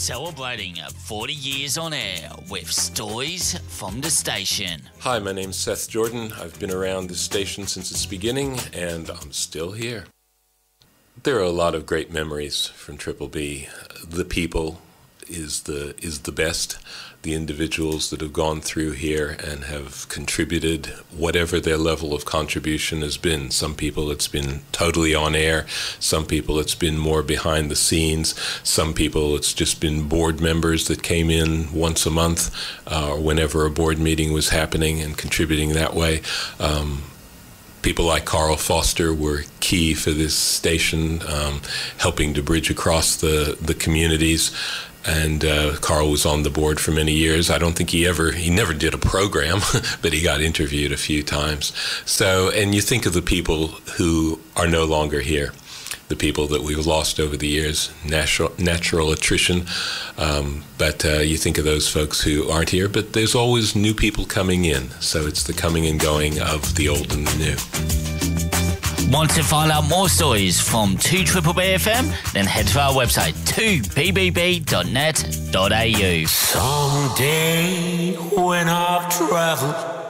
Celebrating 40 years on air with stories from the station. Hi, my name's Seth Jordan. I've been around this station since its beginning, and I'm still here. There are a lot of great memories from Triple B. The people is the best. The individuals that have gone through here and have contributed whatever their level of contribution has been. Some people it's been totally on air. Some people it's been more behind the scenes. Some people it's just been board members that came in once a month or whenever a board meeting was happening and contributing that way. People like Carl Foster were key for this station, helping to bridge across the communities. And Carl was on the board for many years. I don't think he never did a program, but he got interviewed a few times. So, and you think of the people who are no longer here, the people that we've lost over the years, natural attrition. But you think of those folks who aren't here, but there's always new people coming in. So it's the coming and going of the old and the new. Want to find out more stories from 2BBB FM? Then head to our website 2bbb.net.au. Someday when I've traveled